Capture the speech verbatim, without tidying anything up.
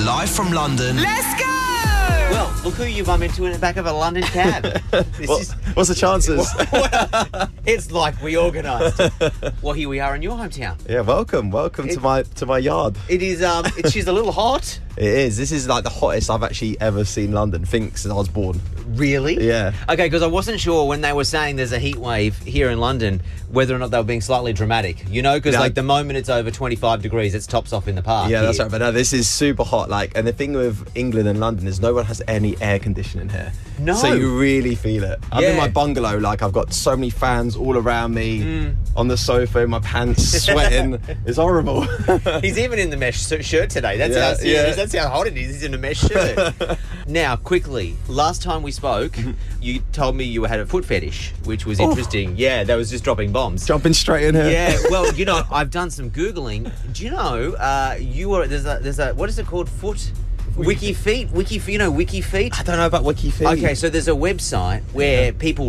Live from London. Let's go! Well, look who you bump into in the back of a London cab. This What, is, what's the chances? it's like we organised. Well, here we are in your hometown. Yeah, welcome, welcome It- to my to my yard. It is. Um, it, she's a little hot. It is. This is like the hottest I've actually ever seen London. Think since I was born. Really? Yeah. Okay, because I wasn't sure when they were saying there's a heat wave here in London, whether or not they were being slightly dramatic. You know, because Yeah. like the moment it's over twenty-five degrees, it's tops off in the park. Yeah, that's here. right. But no, this is super hot. Like, and the thing with England and London is no one has any air conditioning here. No. So you really feel it. I'm in Yeah. my bungalow. Like, I've got so many fans all around me, on the sofa, in my pants, sweating. It's horrible. He's even in the mesh su- shirt today. That's Yeah, how serious, yeah. that's how hot it is. He's in a mesh shirt. Now, quickly, last time we spoke, you told me you had a foot fetish, which was interesting. Yeah, that was just dropping bombs. Jumping straight in here. Yeah, well, you know, I've done some Googling. Do you know, uh, you were, there's a, there's a, what is it called? Foot? Wiki Feet? Wiki, you know, Wiki Feet? I don't know about Wiki Feet. Okay, so there's a website where people